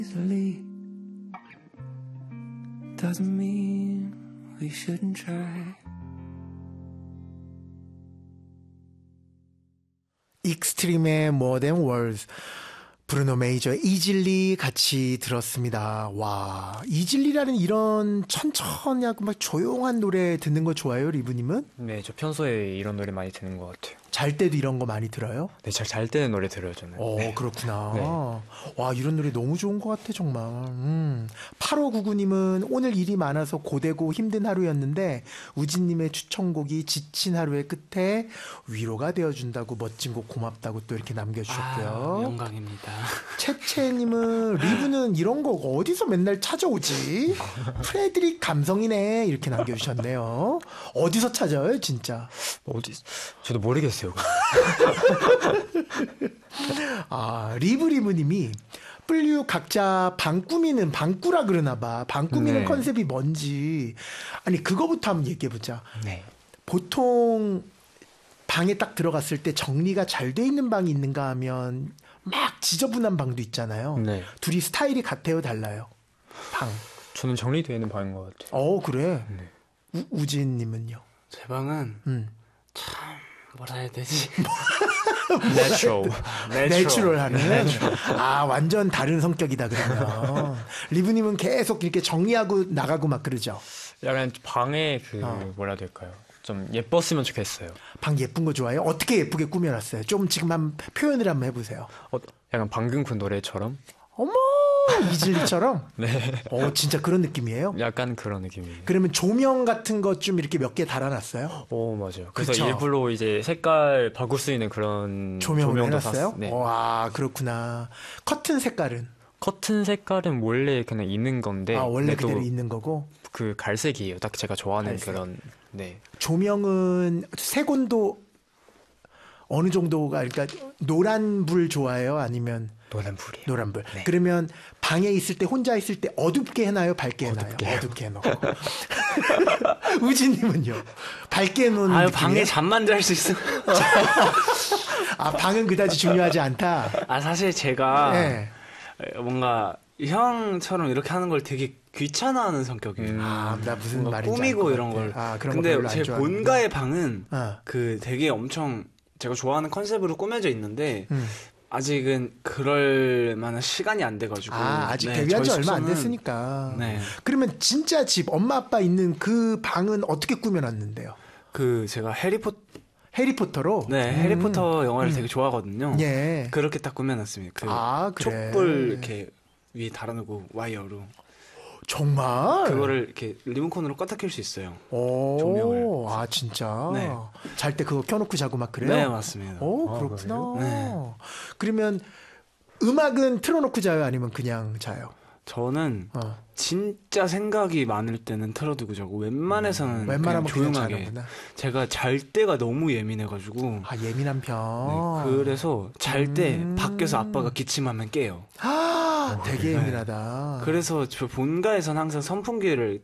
easily doesn't mean we shouldn't try. 익스트림의 More Than Words, 브루노 메이저의 이질리 같이 들었습니다. 와, 이질리라는 이런 천천히 하고 막 조용한 노래 듣는 거 좋아요, 리브님은? 네, 저 평소에 이런 노래 많이 듣는 것 같아요. 잘 때도 이런 거 많이 들어요? 네, 잘 때는 노래 들어요, 저는. 네. 그렇구나. 네. 와, 이런 노래 너무 좋은 것 같아, 정말. 8599님은 오늘 일이 많아서 고되고 힘든 하루였는데 우진님의 추천곡이 지친 하루의 끝에 위로가 되어준다고 멋진 곡 고맙다고 또 이렇게 남겨주셨고요. 영광입니다. 채채님은 리브는 이런 거 어디서 맨날 찾아오지? 프레드릭 감성이네 이렇게 남겨주셨네요. 어디서 찾아요, 진짜? 저도 모르겠어요. 리브님이 뿔류 각자 방 꾸미는 방꾸라 그러나 봐. 방 꾸미는 네. 컨셉이 뭔지. 아니, 그거부터 한번 얘기해보자. 네. 보통 방에 딱 들어갔을 때 정리가 잘 돼 있는 방이 있는가 하면 막 지저분한 방도 있잖아요. 네. 둘이 스타일이 같아요, 달라요? 방. 저는 정리되어 있는 방인 것 같아요. 그래? 네. 우진님은요? 제 방은 뭐라 해야 되지? 내추럴하는. 완전 다른 성격이다 그러면. 리브님은 계속 이렇게 정리하고 나가고 막 그러죠. 약간 방에 뭐라 해야 될까요? 좀 예뻤으면 좋겠어요. 방 예쁜 거 좋아해요? 어떻게 예쁘게 꾸며놨어요? 좀 지금 한 표현을 한번 해보세요. 약간 방금 그 노래처럼? 어머, 이질리처럼? 네. 진짜 그런 느낌이에요? 약간 그런 느낌이에요. 그러면 조명 같은 것 좀 이렇게 몇 개 달아놨어요? 맞아요. 그래서 그쵸? 일부러 이제 색깔 바꿀 수 있는 그런 조명을 조명도 해놨어요? 네. 그렇구나. 커튼 색깔은? 커튼 색깔은 원래 그냥 있는 건데. 원래 또 그대로 있는 거고? 그 갈색이에요. 딱 제가 좋아하는 갈색. 그런. 네. 조명은 색온도 어느 정도가, 그러니까 노란불 좋아해요? 아니면? 노란불이에요. 노란불. 네. 그러면 방에 있을 때, 혼자 있을 때 어둡게 해놔요? 밝게 해놔요? 어둡게요. 어둡게 해놓고. 우진님은요? 밝게 해놓는 느낌이에요? 방에 잠만 잘 수 있어. 방은 그다지 중요하지 않다? 사실 제가 네. 뭔가 형처럼 이렇게 하는 걸 되게 귀찮아하는 성격이에요. 나 무슨 뭔가 말인지 꾸미고 알 이런 것 걸. 같아. 그런 거 근데 별로 안 제 좋아하는구나. 본가의 방은 어. 되게 엄청 제가 좋아하는 컨셉으로 꾸며져 있는데 아직은 그럴 만한 시간이 안 돼가지고. 아직 네, 데뷔한 지 저희 얼마 안 숙소는- 됐으니까. 네. 그러면 진짜 집, 엄마 아빠 있는 그 방은 어떻게 꾸며놨는데요? 제가 해리포터로 해리포터로? 해리포터 영화를 되게 좋아하거든요. 예. 그렇게 딱 꾸며놨습니다. 그래. 촛불 이렇게 위에 달아놓고 와이어로 정말? 그거를 이렇게 리모컨으로 껐다 켤 수 있어요. 오, 조명을. 진짜? 네. 잘 때 그거 켜놓고 자고 막 그래요? 네, 맞습니다. 그렇구나. 그래요? 그러면 음악은 틀어놓고 자요? 아니면 그냥 자요? 저는 진짜 생각이 많을 때는 틀어두고 자고 웬만해서는 웬만하면 그냥 조용하게. 자는구나. 제가 잘 때가 너무 예민해가지고 예민한 편. 그래서 잘 때 밖에서 아빠가 기침하면 깨요. 되게 예민하다. 그래서 저 본가에선 항상 선풍기를